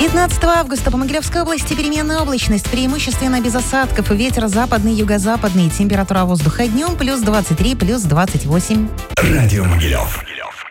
15 августа по Могилевской области переменная облачность, преимущественно без осадков, ветер западный, юго-западный, температура воздуха днем +23, +28. Радио Могилев.